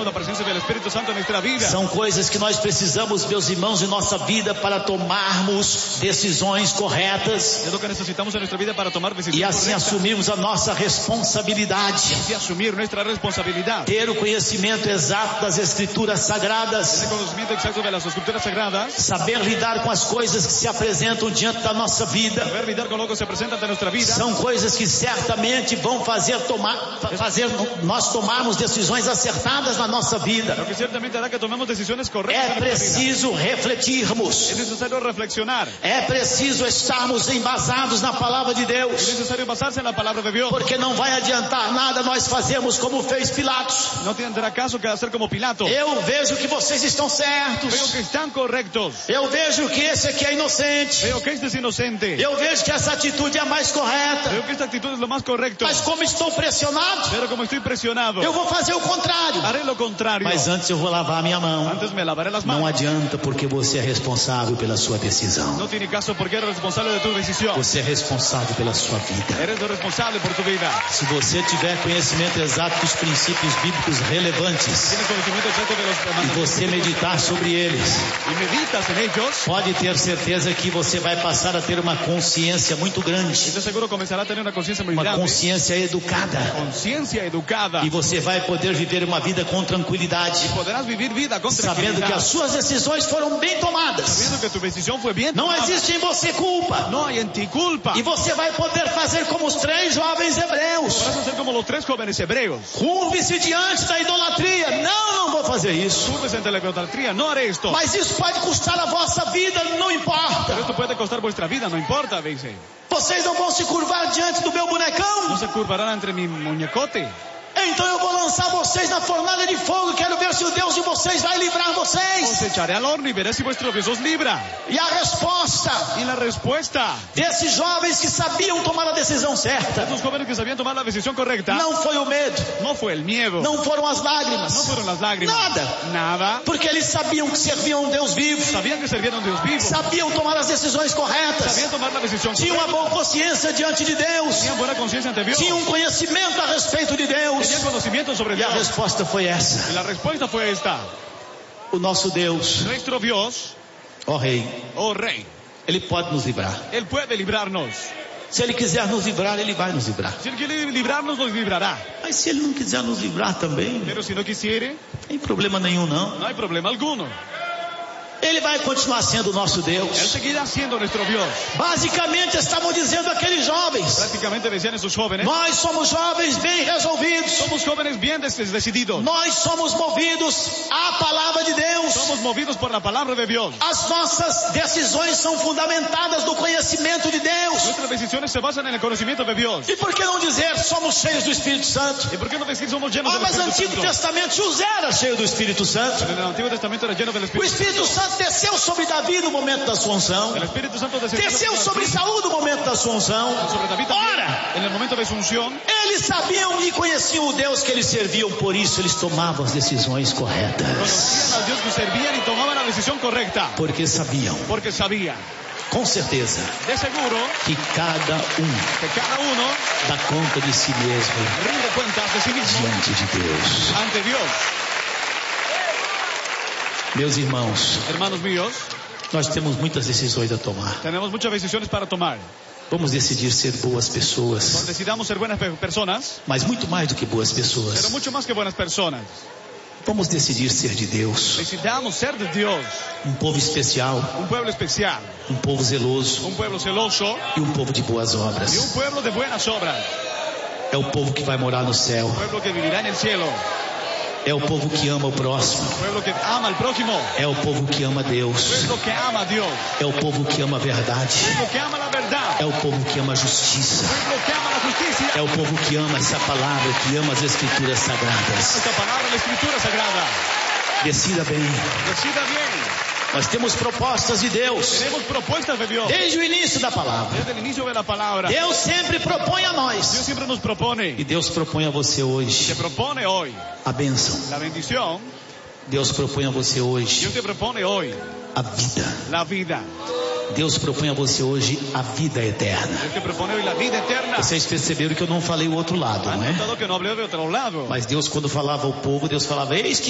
necesitamos la presencia del Espíritu Santo en nuestra vida. São coisas que nós precisamos, meus irmãos, em nossa vida para tomarmos decisões corretas. Es lo que necesitamos en nuestra vida para tomar decisiones E assim correctas. assumirmos a nossa responsabilidade. Y asumir nuestra responsabilidad. Ter o conhecimento exato das Escrituras Sagradas. El conocimiento exacto de las Escrituras Sagradas. Saber lidar com as coisas que se apresentam diante da nossa vida. Saber lidar con lo que se presenta ante nuestra vida. São coisas que certamente vão fazer nós tomarmos decisões acertadas na nossa vida. Lo que ciertamente hará que tomemos decisiones correctas. É preciso refletirmos. Es necesario reflexionar. É preciso estarmos embasados na palavra de Es Deus. necesario basarse en la palabra de Dios. Porque não vai adiantar nada nós fazermos como fez Pilatos. No tendrá caso que hacer como Pilato. Eu vejo que vocês estão certos. Veo que están correctos. Eu vejo que esse aqui é inocente. Veo que este es inocente. Eu vejo que essa atitude é a mais correta. Veo que esta actitud es lo más correcto. Mas como estou pressionado, Pero como estoy presionado, eu vou fazer o contrário. haré lo contrario. Mas antes eu vou lavar a minha mão. Antes me lavaré las Não manos. adianta, porque você é responsável pela sua decisão. No tiene caso porque eres responsable de tu decisión. Você é responsável pela sua vida. Eres el responsable por tu vida. Se você tiver conhecimento exato dos princípios bíblicos relevantes Tienes conocimiento exacto de los e mandamientos você meditar sobre eles, y meditas en ellos, pode ter certeza que você vai passar a ter uma consciência muito grande, de seguro comenzará a tener una conciencia muy uma grande. consciência educada, Conciencia educada. e você vai poder viver uma vida com tranquilidade, Podrás vivir vida con sabendo que tranquilidad. as suas decisões foram bem tomadas. Sabiendo que tu decisión fue bien Não tomada. existe em você culpa. No hay en ti culpa. E você vai poder fazer como os 3 jovens hebreus. Podrás ser como los 3 jóvenes hebreos. Curve-se diante da idolatria. Não vou fazer isso. Curves ante la idolatría. No haré esto. Mas isso pode custar a vossa vida, não importa. Pero esto puede costar vuestra vida. No importa, dice. Vocês não vão se curvar diante do meu bonecão. No se curvarán entre mi muñecote. Então eu vou lançar vocês na fornalha de fogo. Quero ver se o Deus de vocês vai livrar vocês. Os echaré al horno y veré si vuestro Dios os libra. E a resposta Y la respuesta desses jovens que sabiam tomar a decisão certa de estos jóvenes que sabían tomar la decisión correcta não foi o medo, no fue el miedo. não foram as lágrimas, No fueron las lágrimas. Nada. porque eles sabiam que serviam a um Deus vivo, Sabían que servían a un Dios vivo. sabiam tomar as decisões corretas, Sabían tomar la decisión tinham uma correcta. boa consciência diante de Deus, Tenían buena conciencia ante Dios. tinham um conhecimento a respeito de Deus. Tenían conocimiento sobre E a Dios. resposta foi essa: Y la respuesta fue esta. o nosso Deus, Nuestro Dios, ó Rei, oh Rey, Ele pode nos livrar. Él puede librarnos. Se Ele quiser nos livrar, Ele vai nos livrar. Si Él quiere librarnos, nos librará. Mas se Ele não quiser nos livrar também, Pero si no quisiere, não tem problema nenhum não. no hay problema alguno. Ele vai continuar sendo o nosso Él Deus. seguirá siendo nuestro Dios. Basicamente estavam dizendo aqueles jovens: Prácticamente decían esos jóvenes. nós somos jovens bem resolvidos. Somos jóvenes bien decididos. Nós somos movidos à palavra de Deus. Somos movidos por la palabra de Dios. As nossas decisões são fundamentadas no conhecimento de Deus. Nuestras decisiones se basan en el conocimiento de Dios. E por que não dizer somos cheios do Espírito Santo? ¿Y por qué no decir somos llenos del Mas no Espíritu Antigo Santo? Testamento José era cheio do Espírito Santo. En el Antiguo Testamento era lleno del O Espíritu Espírito Santo desceu sobre Davi no momento da sua unção. El Espíritu Santo descendió Desceu sobre Saúl no momento da sua unção. sobre David también. Ora, En el momento de su unción, eles sabiam e conheciam o Deus que eles serviam, por isso eles tomavam as decisões corretas. conocían al Dios que servían y tomaban la decisión correcta. Porque sabiam, Porque sabían, com certeza, de seguro, que cada que cada uno dá conta de si mesmo rinde cuentas de sí mismo diante de Deus. ante Dios. Meus irmãos, Hermanos míos, nós temos muitas decisões a tomar. tenemos muchas decisiones para tomar. Vamos decidir ser boas pessoas, Decidamos ser buenas personas, mas muito mais do que boas pero pessoas. mucho más que buenas personas. Vamos decidir ser de Deus, Decidamos ser de Dios, um povo especial, un pueblo especial, um povo zeloso un pueblo celoso e um povo de boas y un obras. pueblo de buenas obras. É o povo que vai morar no céu, Un pueblo que vivirá en el cielo, é o povo que ama o próximo, un pueblo que ama al prójimo, é o povo que ama un Deus, pueblo que ama a Dios, é o povo que ama a verdade, un pueblo que ama la verdad, é o povo que ama a justiça, un pueblo que ama la justicia. é o povo que ama essa palavra, que ama as Escrituras Sagradas. Esta palabra, la Escritura Sagrada. Decida bem. Decida bien. Nós temos propostas de Deus Tenemos propuestas de Dios. desde o início da palavra. Desde el inicio de la palabra, Deus sempre propõe a Dios nós, siempre nos propone, e Deus propõe a você te hoje propone hoy a bênção. la bendición, Deus propõe a você hoje Dios te propone hoy a vida. la vida, Deus propõe a você hoje a vida eterna. Dios te propone hoy la vida eterna. Vocês perceberam que eu não falei o outro lado, Han não é? notado que no hablé de otro lado. Mas Deus, quando falava ao povo, Deus falava: eis que